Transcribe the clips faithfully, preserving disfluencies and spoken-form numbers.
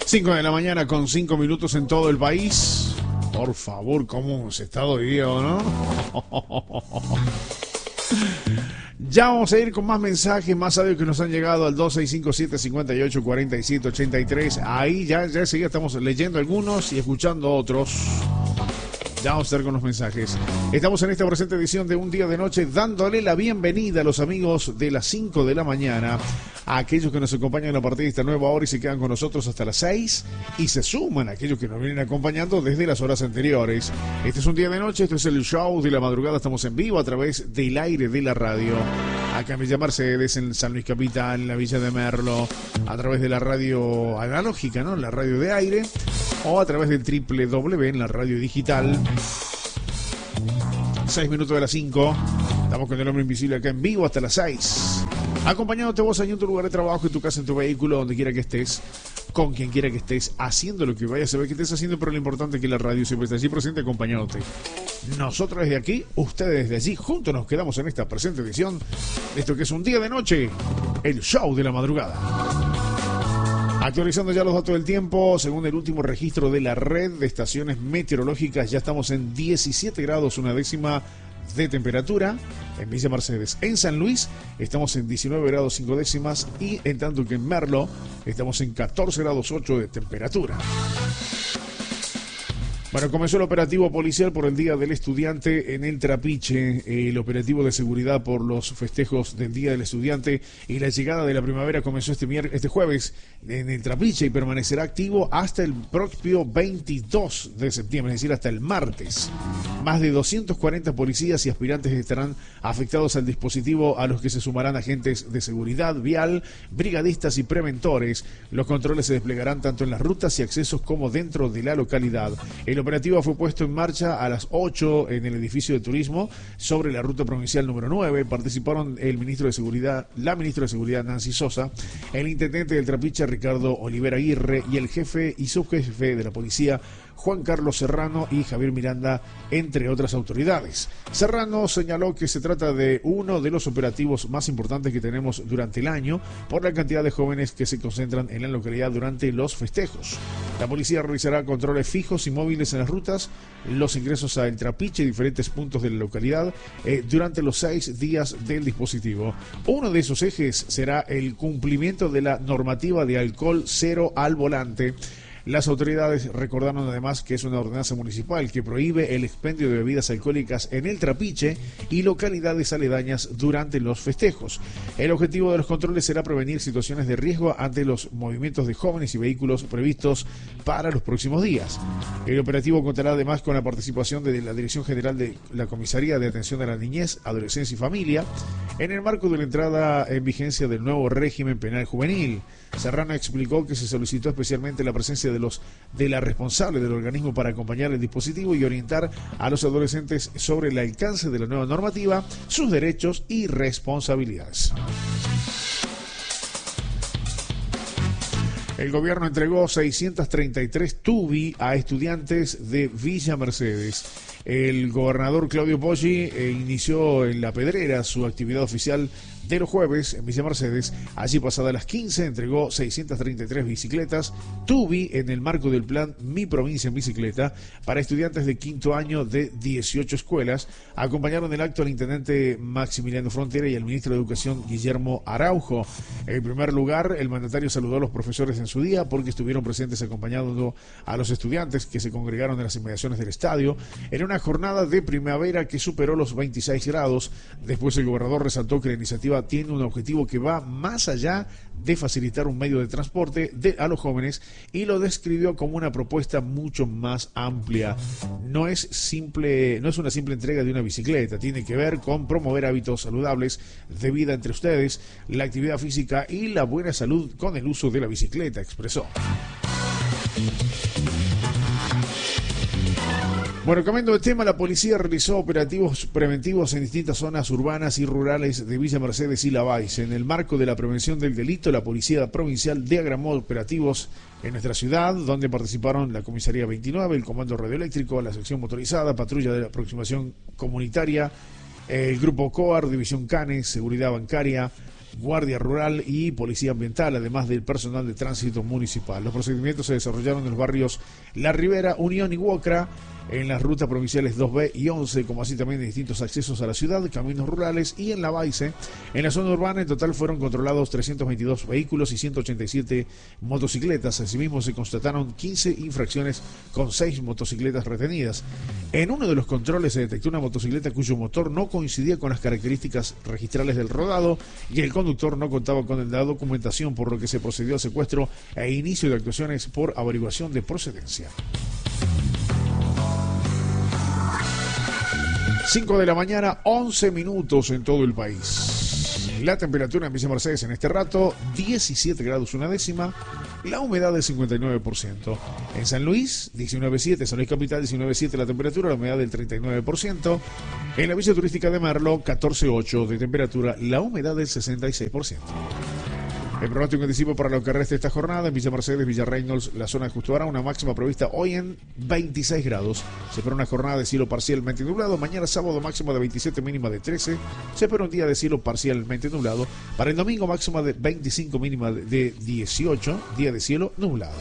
cinco de la mañana con cinco minutos en todo el país. Por favor, ¿cómo hemos estado hoy día, no? Ya vamos a ir con más mensajes, más audio que nos han llegado al dos seis cinco siete, cinco ocho, cuatro siete, ocho tres. Ahí ya, ya enseguida estamos leyendo algunos y escuchando otros. Ya vamos a estar con los mensajes. Estamos en esta presente edición de Un Día de Noche dándole la bienvenida a los amigos de las cinco de la mañana, a aquellos que nos acompañan a partir de esta nueva hora y se quedan con nosotros hasta las seis, y se suman a aquellos que nos vienen acompañando desde las horas anteriores. Este es Un Día de Noche, esto es el show de la madrugada, estamos en vivo a través del aire de la radio. Acá en Villa Mercedes, en San Luis Capital, en la Villa de Merlo, a través de la radio analógica, ¿no? La radio de aire, o a través del doble u doble u doble u en la radio digital. seis minutos de las cinco. Estamos con El Hombre Invisible acá en vivo hasta las seis. Acompañándote vos allí en tu lugar de trabajo, en tu casa, en tu vehículo, donde quiera que estés, con quien quiera que estés, haciendo lo que vayas a ver que estés haciendo, pero lo importante es que la radio siempre esté allí presente acompañándote. Nosotros desde aquí, ustedes desde allí, juntos nos quedamos en esta presente edición de esto que es Un Día de Noche, el show de la madrugada. Actualizando ya los datos del tiempo, según el último registro de la red de estaciones meteorológicas, ya estamos en diecisiete grados, una décima de temperatura en Villa Mercedes. En San Luis estamos en diecinueve grados, cinco décimas, y en tanto que en Merlo estamos en catorce grados, ocho de temperatura. Bueno, comenzó el operativo policial por el Día del Estudiante en el Trapiche, el operativo de seguridad por los festejos del Día del Estudiante y la llegada de la primavera comenzó este, mier- este jueves en el Trapiche y permanecerá activo hasta el propio veintidós de septiembre, es decir, hasta el martes. Más de doscientos cuarenta policías y aspirantes estarán afectados al dispositivo, a los que se sumarán agentes de seguridad vial, brigadistas y preventores. Los controles se desplegarán tanto en las rutas y accesos como dentro de la localidad. El operativo fue puesto en marcha a las ocho en el edificio de turismo sobre la ruta provincial número nueve. Participaron el ministro de Seguridad, la ministra de Seguridad Nancy Sosa, el intendente del Trapiche Ricardo Olivera Aguirre y el jefe y subjefe de la policía Juan Carlos Serrano y Javier Miranda, entre otras autoridades. Serrano señaló que se trata de uno de los operativos más importantes que tenemos durante el año por la cantidad de jóvenes que se concentran en la localidad durante los festejos. La policía realizará controles fijos y móviles en las rutas, los ingresos a El Trapiche y diferentes puntos de la localidad eh, durante los seis días del dispositivo. Uno de esos ejes será el cumplimiento de la normativa de alcohol cero al volante. Las autoridades recordaron además que es una ordenanza municipal que prohíbe el expendio de bebidas alcohólicas en el Trapiche y localidades aledañas durante los festejos. El objetivo de los controles será prevenir situaciones de riesgo ante los movimientos de jóvenes y vehículos previstos para los próximos días. El operativo contará además con la participación de la Dirección General de la Comisaría de Atención a la Niñez, Adolescencia y Familia en el marco de la entrada en vigencia del nuevo régimen penal juvenil. Serrano explicó que se solicitó especialmente la presencia de los de la responsable del organismo para acompañar el dispositivo y orientar a los adolescentes sobre el alcance de la nueva normativa, sus derechos y responsabilidades. El gobierno entregó seiscientos treinta y tres tubi a estudiantes de Villa Mercedes. El gobernador Claudio Poggi eh, inició en La Pedrera su actividad oficial de los jueves en Villa Mercedes. Allí, pasadas las quince, entregó seiscientas treinta y tres bicicletas tubi en el marco del plan Mi Provincia en Bicicleta para estudiantes de quinto año de dieciocho escuelas. Acompañaron el acto al intendente Maximiliano Frontera y al ministro de Educación Guillermo Araujo. En primer lugar, el mandatario saludó a los profesores en su día porque estuvieron presentes acompañando a los estudiantes que se congregaron en las inmediaciones del estadio en una jornada de primavera que superó los veintiséis grados. Después, el gobernador resaltó que la iniciativa tiene un objetivo que va más allá de facilitar un medio de transporte de, a los jóvenes, y lo describió como una propuesta mucho más amplia. No es simple, no es una simple entrega de una bicicleta, tiene que ver con promover hábitos saludables de vida entre ustedes, la actividad física y la buena salud con el uso de la bicicleta, expresó. Bueno, cambiando de tema, la policía realizó operativos preventivos en distintas zonas urbanas y rurales de Villa Mercedes y Lavalle. En el marco de la prevención del delito, la Policía Provincial diagramó operativos en nuestra ciudad, donde participaron la Comisaría veintinueve, el Comando Radioeléctrico, la Sección Motorizada, Patrulla de la Aproximación Comunitaria, el Grupo COAR, División CANES, Seguridad Bancaria, Guardia Rural y Policía Ambiental, además del personal de tránsito municipal. Los procedimientos se desarrollaron en los barrios La Ribera, Unión y Huocra, en las rutas provinciales dos B y once, como así también de distintos accesos a la ciudad, caminos rurales y en la Baice. En la zona urbana en total fueron controlados trescientos veintidós vehículos y ciento ochenta y siete motocicletas. Asimismo se constataron quince infracciones con seis motocicletas retenidas. En uno de los controles se detectó una motocicleta cuyo motor no coincidía con las características registrales del rodado y el conductor no contaba con la documentación, por lo que se procedió al secuestro e inicio de actuaciones por averiguación de procedencia. cinco de la mañana, once minutos en todo el país. La temperatura en Villa Mercedes en este rato, diecisiete grados una décima. La humedad del cincuenta y nueve por ciento. En San Luis, diecinueve punto siete. San Luis Capital, diecinueve punto siete la temperatura, la humedad del treinta y nueve por ciento. En la Villa Turística de Merlo, catorce punto ocho de temperatura, la humedad del sesenta y seis por ciento. El pronóstico anticipo para lo que resta esta jornada: en Villa Mercedes, Villa Reynolds, la zona de Justo Ara, una máxima prevista hoy en veintiséis grados. Se espera una jornada de cielo parcialmente nublado. Mañana sábado máxima de veintisiete, mínima de trece. Se espera un día de cielo parcialmente nublado. Para el domingo máxima de veinticinco, mínima de dieciocho. Día de cielo nublado.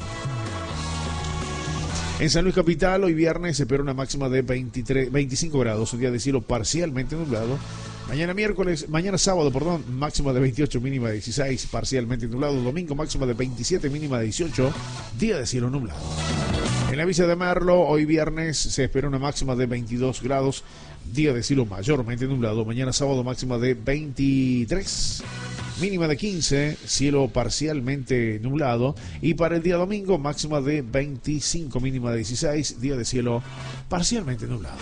En San Luis Capital, hoy viernes, se espera una máxima de veintitrés, veinticinco grados, un día de cielo parcialmente nublado. Mañana miércoles, mañana sábado, perdón, máxima de veintiocho, mínima de dieciséis, parcialmente nublado. Domingo máxima de veintisiete, mínima de dieciocho, día de cielo nublado. En la Villa de Merlo, hoy viernes, se espera una máxima de veintidós grados, día de cielo mayormente nublado. Mañana sábado máxima de veintitrés, mínima de quince, cielo parcialmente nublado. Y para el día domingo máxima de veinticinco, mínima de dieciséis, día de cielo parcialmente nublado.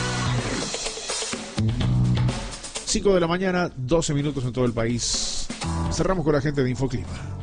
cinco de la mañana, doce minutos en todo el país. Cerramos con la gente de Infoclima.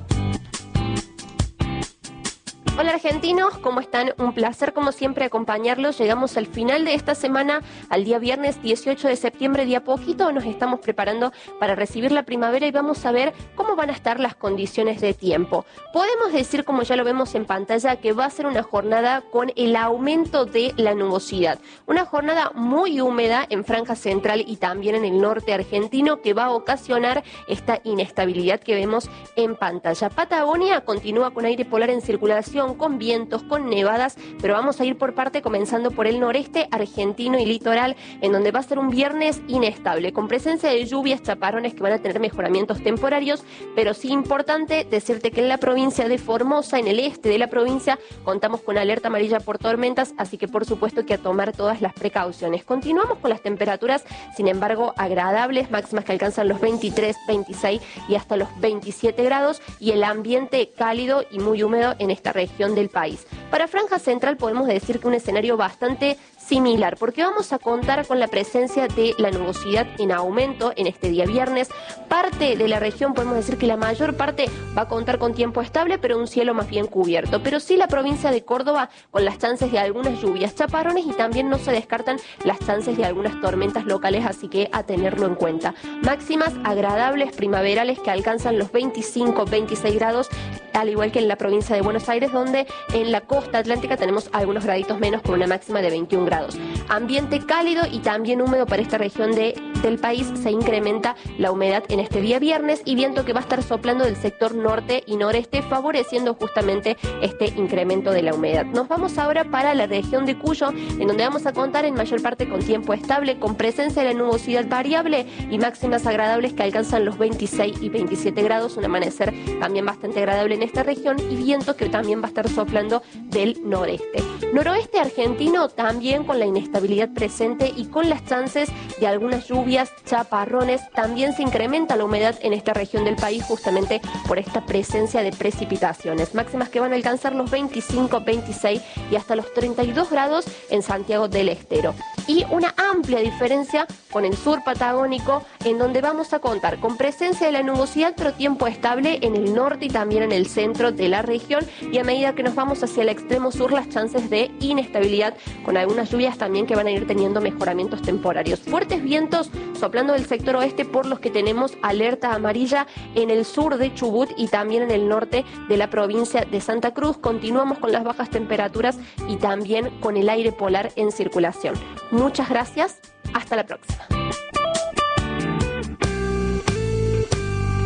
Hola argentinos, ¿cómo están? Un placer como siempre acompañarlos. Llegamos al final de esta semana, al día viernes dieciocho de septiembre. De a poquito nos estamos preparando para recibir la primavera y vamos a ver cómo van a estar las condiciones de tiempo. Podemos decir, como ya lo vemos en pantalla, que va a ser una jornada con el aumento de la nubosidad. Una jornada muy húmeda en franja central y también en el norte argentino, que va a ocasionar esta inestabilidad que vemos en pantalla. Patagonia continúa con aire polar en circulación, con vientos, con nevadas, pero vamos a ir por parte comenzando por el noreste argentino y litoral, en donde va a ser un viernes inestable, con presencia de lluvias, chaparrones que van a tener mejoramientos temporarios, pero sí importante decirte que en la provincia de Formosa, en el este de la provincia, contamos con alerta amarilla por tormentas, así que por supuesto que a tomar todas las precauciones. Continuamos con las temperaturas, sin embargo, agradables, máximas que alcanzan los veintitrés, veintiséis y hasta los veintisiete grados, y el ambiente cálido y muy húmedo en esta región del país. Para Franja Central podemos decir que un escenario bastante similar, porque vamos a contar con la presencia de la nubosidad en aumento en este día viernes. Parte de la región, podemos decir que la mayor parte va a contar con tiempo estable, pero un cielo más bien cubierto. Pero sí la provincia de Córdoba con las chances de algunas lluvias, chaparrones, y también no se descartan las chances de algunas tormentas locales, así que a tenerlo en cuenta. Máximas agradables primaverales que alcanzan los veinticinco, veintiséis grados, al igual que en la provincia de Buenos Aires, donde en la costa atlántica tenemos algunos graditos menos con una máxima de veintiún grados. Ambiente cálido y también húmedo para esta región de, del país. Se incrementa la humedad en este día viernes y viento que va a estar soplando del sector norte y noreste, favoreciendo justamente este incremento de la humedad. Nos vamos ahora para la región de Cuyo, en donde vamos a contar en mayor parte con tiempo estable, con presencia de la nubosidad variable y máximas agradables que alcanzan los veintiséis y veintisiete grados, un amanecer también bastante agradable en esta región, y viento que también va a estar soplando del noreste. Noroeste argentino también con la inestabilidad presente y con las chances de algunas lluvias, chaparrones. También se incrementa la humedad en esta región del país justamente por esta presencia de precipitaciones. Máximas que van a alcanzar los veinticinco, veintiséis y hasta los treinta y dos grados en Santiago del Estero. Y una amplia diferencia con el sur patagónico, en donde vamos a contar con presencia de la nubosidad, pero tiempo estable en el norte y también en el centro de la región, y a medida que nos vamos hacia el extremo sur, las chances de inestabilidad con algunas lluvias también que van a ir teniendo mejoramientos temporarios. Fuertes vientos soplando del sector oeste, por los que tenemos alerta amarilla en el sur de Chubut y también en el norte de la provincia de Santa Cruz. Continuamos con las bajas temperaturas y también con el aire polar en circulación. Muchas gracias, hasta la próxima.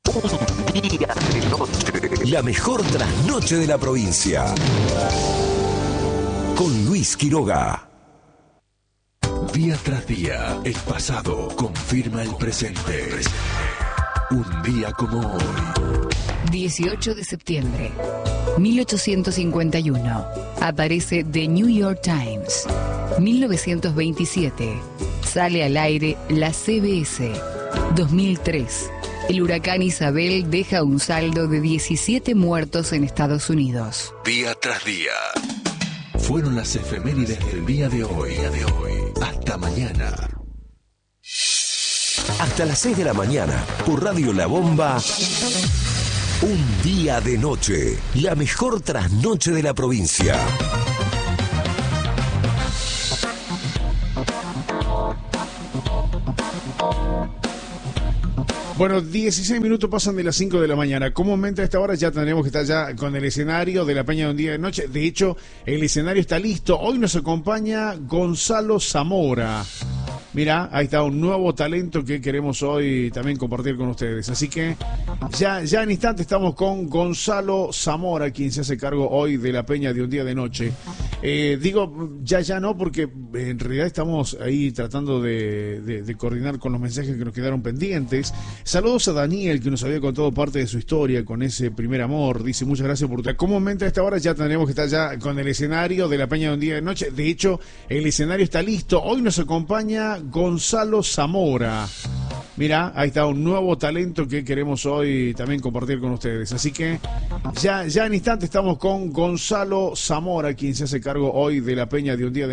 La mejor trasnoche de la provincia. Con Luis Quiroga. Día tras día, el pasado confirma el presente. Un día como hoy. dieciocho de septiembre, mil ochocientos cincuenta y uno. Aparece The New York Times. mil novecientos veintisiete. Sale al aire la C B S. dos mil tres. El huracán Isabel deja un saldo de diecisiete muertos en Estados Unidos. Día tras día. Fueron las efemérides del día de hoy. Hasta mañana. Hasta las seis de la mañana, por Radio La Bomba. Un día de noche. La mejor trasnoche de la provincia. Bueno, dieciséis minutos pasan de las cinco de la mañana. Comúnmente a esta hora ya tendremos que estar ya con el escenario de la Peña de un día de noche. De hecho, el escenario está listo. Hoy nos acompaña Gonzalo Zamora. Mira, ahí está un nuevo talento que queremos hoy también compartir con ustedes. Así que ya, ya en instante estamos con Gonzalo Zamora, quien se hace cargo hoy de la Peña de un día de noche. Eh, digo, ya, ya no, porque en realidad estamos ahí tratando de, de, de coordinar con los mensajes que nos quedaron pendientes. Saludos a Daniel, que nos había contado parte de su historia con ese primer amor. Dice, muchas gracias por tu... Comúnmente a esta hora ya tendremos que estar ya con el escenario de la Peña de un día de noche. De hecho, el escenario está listo. Hoy nos acompaña Gonzalo Zamora. Mira, ahí está un nuevo talento que queremos hoy también compartir con ustedes. Así que ya, ya en instante estamos con Gonzalo Zamora, quien se hace cargo hoy de la Peña de un día de